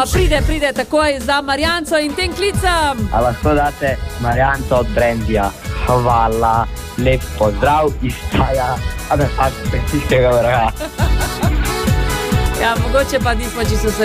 Pride takoj za Marjanco in tem klicam. A lahko date Marjanco od Brandija? Hvala, lep pozdrav iz Taja, a da pač Bencinskega vrha. Ja, mogoče pa nismo čisto se